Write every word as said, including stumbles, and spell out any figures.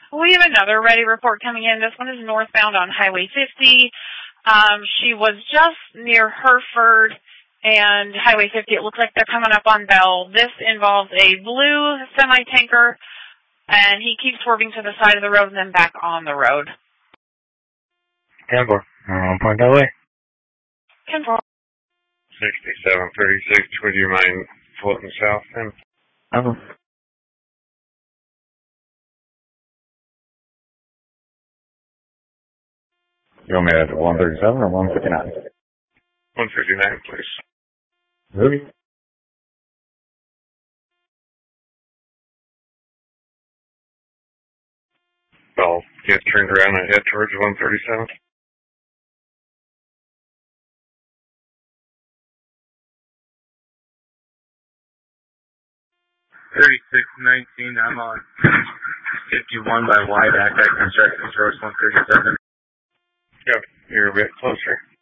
We have another ready report coming in. This one is northbound on Highway fifty. Um, she was just near Hereford and Highway fifty. It looks like they're coming up on Bell. This involves a blue semi-tanker, and he keeps swerving to the side of the road and then back on the road. ten four. Um, point that way. ten four. sixty-seven thirty-six, would you mind floating south then? Oh. You want me at one thirty-seven or one fifty-nine? one fifty-nine, please. Movie. I'll get turned around and head towards one thirty-seven. thirty-six nineteen, I'm on fifty-one by Wide Act at Construction Road one thirty-seven. Yep, you're a bit closer.